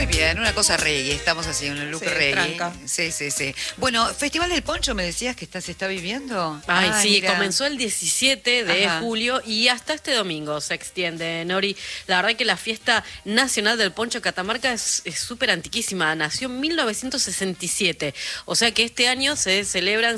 Muy bien, una cosa reggae, estamos así, un look reggae. Tranca. Sí. Bueno, Festival del Poncho, me decías que se está viviendo. Ay, sí, mira. Comenzó el 17 de Ajá. julio y hasta este domingo se extiende, Nori. La verdad que la fiesta nacional del poncho Catamarca es súper antiquísima, nació en 1967, o sea que este año se celebran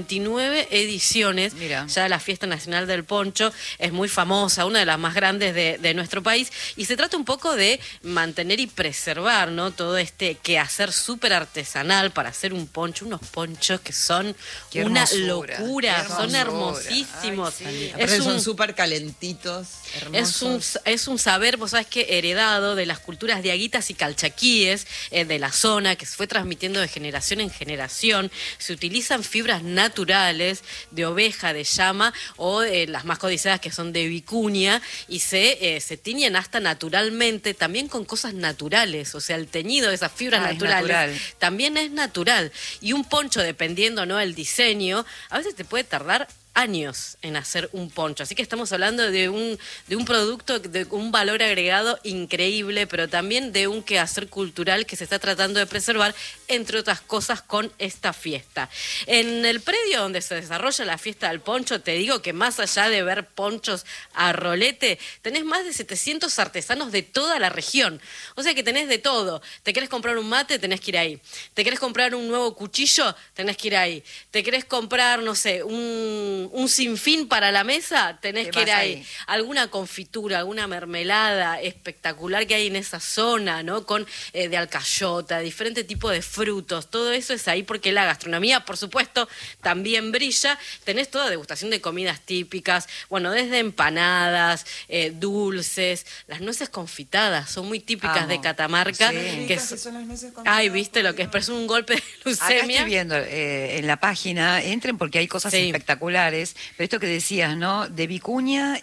59 ediciones. Mira. Ya la fiesta nacional del poncho es muy famosa, una de las más grandes de nuestro país, y se trata un poco de mantener y preservar, ¿no? Todo este quehacer súper artesanal para hacer un poncho, unos ponchos que son Qué una hermosura, locura, qué son hermosura. hermosísimos. Ay, sí. Aparte Es son un, súper calentitos, hermosos. es un saber, vos sabés que heredado de las culturas diaguitas y calchaquíes de la zona, que se fue transmitiendo de generación en generación. Se utilizan fibras naturales de oveja, de llama o las más codiciadas que son de vicuña, y se tiñen hasta naturalmente, también con cosas naturales, o sea, el teñido de esas fibras Ah, es naturales natural. también es natural. Y un poncho, dependiendo, ¿no?, el diseño, a veces te puede tardar años en hacer un poncho. Así que estamos hablando de un producto de un valor agregado increíble, pero también de un quehacer cultural que se está tratando de preservar, entre otras cosas, con esta fiesta. En el predio donde se desarrolla la fiesta del poncho, te digo que más allá de ver ponchos a rolete, tenés más de 700 artesanos de toda la región. O sea que tenés de todo. Te querés comprar un mate, tenés que ir ahí. Te querés comprar un nuevo cuchillo, tenés que ir ahí. Te querés comprar, no sé, un sinfín para la mesa, tenés que ir ahí. Alguna confitura, alguna mermelada espectacular que hay en esa zona, ¿no? Con de alcayota, diferente tipo de frutos, todo eso es ahí porque la gastronomía, por supuesto, también brilla. Tenés toda degustación de comidas típicas, bueno, desde empanadas, dulces, las nueces confitadas son muy típicas de Catamarca. Sí. Que Son las nueces confitadas. ay, viste lo que es, pero es un golpe de Acá leucemia. estoy viendo en la página, entren porque hay cosas Sí. espectaculares, pero esto que decías, ¿no? De vicuña,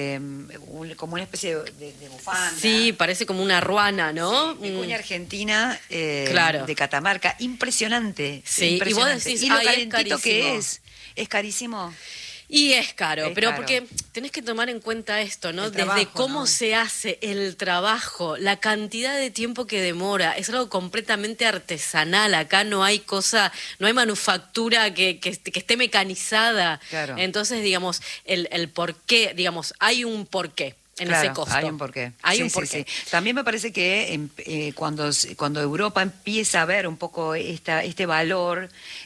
como una especie de bufanda. Sí, parece como una ruana, ¿no? Sí, vicuña argentina, Claro. de Catamarca, impresionante. Sí, y vos impresionante. decís, y lo ay, es calentito que carísimo. es carísimo. Y es caro, Es pero caro. porque tenés que tomar en cuenta esto, ¿no? El Desde trabajo, cómo ¿no? se hace el trabajo, la cantidad de tiempo que demora, es algo completamente artesanal. Acá no hay no hay manufactura que esté mecanizada. Claro. Entonces, digamos, el porqué, digamos, hay un porqué en Claro, ese costo. hay un porqué. Hay Sí, un sí, porqué. sí. También me parece que cuando Europa empieza a ver un poco este valor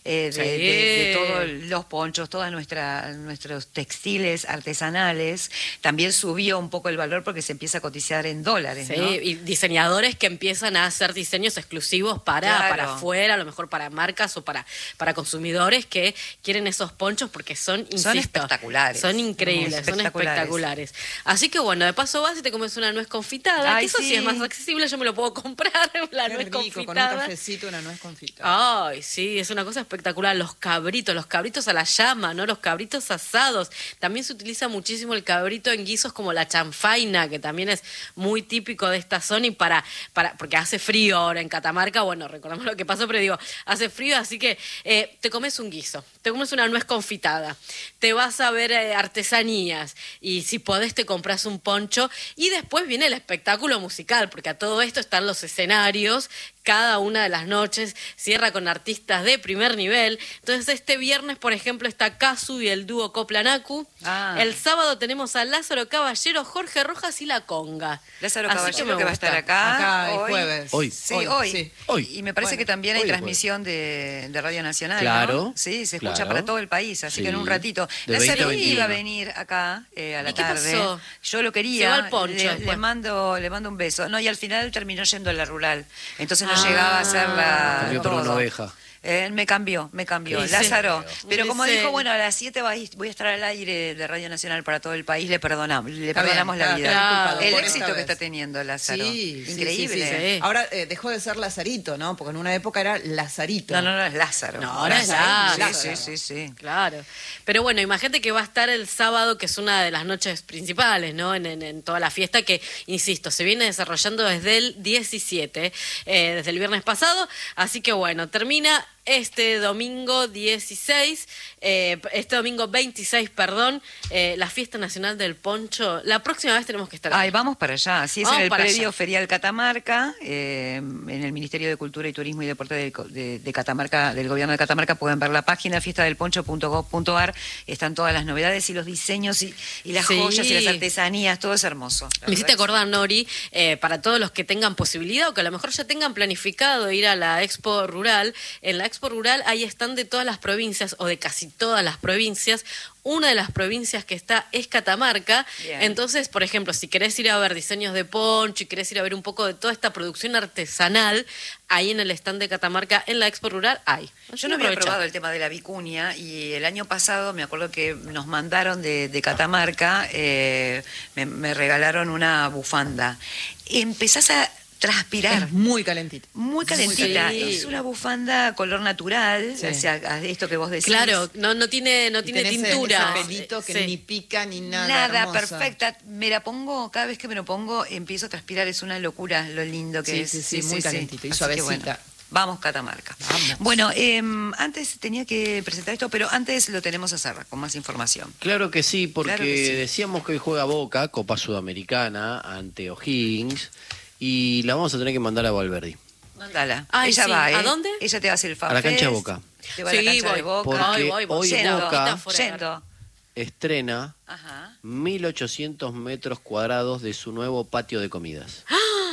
de todos los ponchos, todos nuestros textiles artesanales, también subió un poco el valor porque se empieza a cotizar en dólares, Sí, ¿no? y diseñadores que empiezan a hacer diseños exclusivos para afuera, a lo mejor para marcas o para consumidores que quieren esos ponchos porque son espectaculares. son increíbles, son espectaculares. Así que bueno, de paso vas y te comes una nuez confitada, Ay, que eso sí sí. es más accesible, yo me lo puedo comprar, la Qué nuez rico, con un confitada. cafecito, una nuez confitada. Ay, sí, es una cosa espectacular. Los cabritos a la llama, ¿no? Los cabritos asados. También se utiliza muchísimo el cabrito en guisos como la chanfaina, que también es muy típico de esta zona, y porque hace frío ahora en Catamarca, bueno, recordamos lo que pasó, pero digo, hace frío, así que te comes un guiso, te comes una nuez confitada, te vas a ver artesanías, y si podés te compras un poncho, y después viene el espectáculo musical, porque a todo esto están los escenarios. Cada una de las noches cierra con artistas de primer nivel. Entonces este viernes, por ejemplo, está Casu y el dúo Coplanacu. Ah. El sábado tenemos a Lázaro Caballero, Jorge Rojas y La Conga. Lázaro Así Caballero me que va a estar gusta. acá, Acá el hoy. jueves. Hoy. Sí, Hoy, hoy. sí. Hoy. Y me parece Bueno, que también hay hoy es transmisión de Radio Nacional, Claro, ¿no? Sí, se escucha claro. para todo el país, así que en un Sí. ratito. De 20 Lázaro a 21. iba a venir acá a la ¿Y qué tarde. pasó? Yo lo quería. Se va al poncho le después. mando un beso. No, y al final terminó yendo a la rural. Entonces no Ah. llegaba a hacer Cambió por una todo. oveja. Me cambió. Sí, Lázaro. sí. Pero como Dice- dijo, bueno, a las 7 voy a estar al aire de Radio Nacional para todo el país, le perdonamos Está bien, la está vida. disculpado El por éxito esta que vez. está teniendo Lázaro. Sí, sí, Increíble. sí, sí. Sí. Ahora dejó de ser Lazarito, ¿no? Porque en una época era Lazarito. No, es Lázaro. No, ahora es Lázaro. Sí. Claro. Pero bueno, imagínate que va a estar el sábado, que es una de las noches principales, ¿no? En toda la fiesta, que, insisto, se viene desarrollando desde el 17, desde el viernes pasado. Así que bueno, termina este domingo 26, este domingo 26, perdón, la Fiesta Nacional del Poncho. La próxima vez tenemos que estar Ay, ahí. vamos para allá. Así es, Vamos en el para predio allá. ferial Catamarca, en el Ministerio de Cultura y Turismo y Deporte de Catamarca, del Gobierno de Catamarca. Pueden ver la página fiestadelponcho.gov.ar. Están todas las novedades y los diseños y las Sí. joyas y las artesanías. Todo es hermoso. La Me hiciste verdad que acordar, Nori, para todos los que tengan posibilidad o que a lo mejor ya tengan planificado ir a la Expo Rural. En la Expo Rural ahí están de todas las provincias o de casi todas las provincias. Una de las provincias que está es Catamarca. Bien. Entonces, por ejemplo, si querés ir a ver diseños de poncho y querés ir a ver un poco de toda esta producción artesanal, ahí en el stand de Catamarca, en la Expo Rural, hay. Yo no había probado el tema de la vicuña y el año pasado me acuerdo que nos mandaron de Catamarca, me regalaron una bufanda. Empezás a transpirar. Es muy calentito. Muy calentita. Sí. Es una bufanda color natural, Sí. o sea, esto que vos decís. Claro, no tiene Y tenés tintura. ese pelito que Sí. ni pica ni nada. Nada, hermosa. perfecta. Me la pongo, cada vez que me lo pongo, empiezo a transpirar. Es una locura lo lindo que Sí, es. sí, muy calentito y Así que suavecita. bueno, vamos, Catamarca. Vamos. Bueno, antes tenía que presentar esto, pero antes lo tenemos a cerrar con más información. Claro que sí, porque Claro que sí. decíamos que hoy juega Boca, Copa Sudamericana, ante O'Higgins, y la vamos a tener que mandar a Valverdi. Mándala. Ay, Ella sí. va, ¿A dónde? Ella te va a hacer el A la cancha de Boca. Te va a la Sí, cancha voy. de Boca. Porque Voy. hoy Yendo, Boca yendo. estrena Ajá. 1.800 metros cuadrados de su nuevo patio de comidas.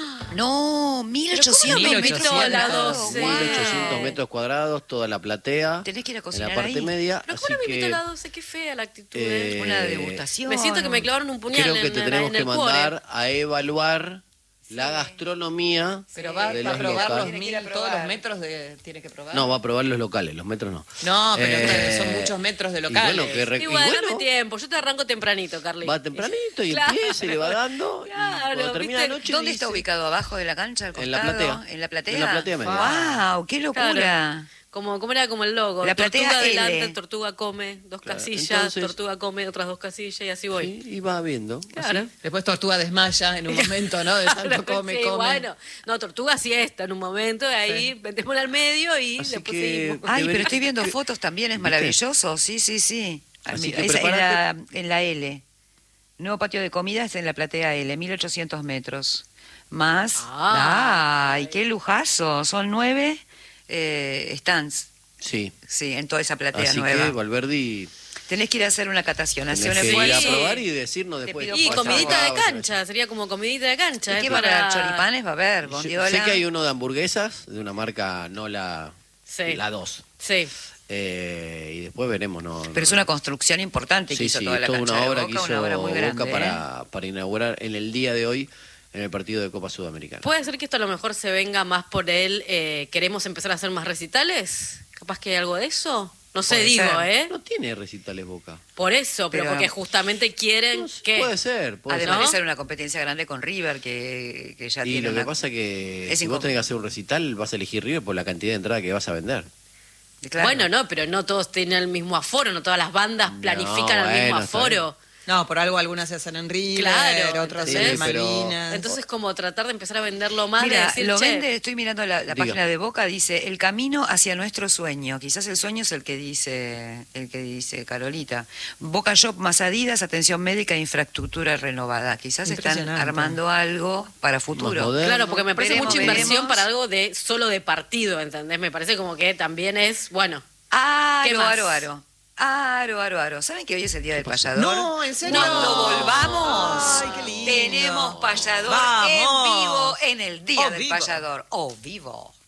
No, 1800 ¿cómo lo metros invitó a la cuadrados. 12? Wow. 1.800 metros cuadrados, toda la platea. Tenés que ir a en cocinar la parte ahí. media. Pero Así ¿cómo no me invitó a que la 12? Qué fea la actitud. Una degustación. Me siento que me clavaron un puñal creo que en, te en- tenemos en que el mandar cuore. a evaluar la gastronomía Pero va de a los probar los locales. Tiene que ir a todos probar. los metros tiene que probar. No, va a probar los locales, los metros no. No, pero Eh, son muchos metros de y locales. bueno, que Y bueno, dame tiempo, yo te arranco tempranito, Carly. va tempranito y Claro. empieza y le va dando. Y Claro, cuando termina ¿viste? la noche ¿Dónde dice- está ubicado? ¿Abajo de la cancha? ¿Al En la costado? platea. ¿En la platea? En la platea media. ¡Wow! ¡Qué locura! Claro. Como era como el logo. La platea tortuga L. adelante, tortuga come, dos Claro, casillas, entonces- tortuga come, otras dos casillas y así voy. Sí, y va viendo. Claro. así. Después Tortuga desmaya en un momento, ¿no? De tanto come, Sí, come. bueno, no, tortuga siesta en un momento, ahí metémosla al medio y Así después que- seguimos. Ay, Debería- pero estoy viendo fotos también, es ¿Viste? maravilloso. Sí, sí, sí. Así que Esa, prepárate. en la L. Nuevo patio de comidas en la platea L, 1800 metros. Más. Ay. ¡Ay, qué lujazo! Son 9 stands. Sí. Sí, en toda esa platea Así nueva. que Valverdi Tenés que ir a hacer una catación. Hacer tenés una que ir a Sí. probar y decirnos Te después. pido Y por comidita favor. de cancha, sería como comidita de cancha. ¿Y qué va a haber? ¿Choripanes? Va a haber, Yo bondiola. sé que hay uno de hamburguesas, de una marca, no la, Sí. la 2. Sí. Y después veremos. No, Pero es una construcción importante que sí, hizo sí, toda la toda cancha una de obra Boca, que hizo una obra muy Boca grande. para inaugurar en el día de hoy en el partido de Copa Sudamericana. ¿Puede ser que esto a lo mejor se venga más por él? ¿Queremos empezar a hacer más recitales? ¿Capaz que hay algo de eso? No sé, Puede digo, ser. ¿eh? No tiene recitales Boca. Por eso, pero Pero- porque justamente quieren que... Puede ser. Puede Además ser. de ser una competencia grande con River, que ya Y tiene lo que una... pasa que Es si vos incómodo. tenés que hacer un recital, vas a elegir River por la cantidad de entradas que vas a vender. Claro. Bueno, no, pero no todos tienen el mismo aforo, no todas las bandas planifican el mismo bueno, está aforo. No, por algo algunas se hacen en River, Claro, otros sí, en pero- Malvinas. Entonces, como tratar de empezar a venderlo más, de Mira, decir, lo che, vende, estoy mirando la Diga. página de Boca, dice, el camino hacia nuestro sueño. Quizás el sueño es el que dice Carolita. Boca Shop más Adidas, atención médica e infraestructura renovada. Quizás están Impresionante. armando algo para futuro. moderno. Claro, porque me parece Veremos, mucha inversión veremos. para algo de solo de partido, ¿entendés? Me parece como que también es, bueno, ¿Qué Aro, más? aro, aro. Aro. ¿Saben que hoy es el día del payador? No, ¿en serio? Cuando volvamos, Ay, qué lindo. tenemos payador Vamos. en vivo en el día Oh, del vivo. payador. ¡Oh, vivo!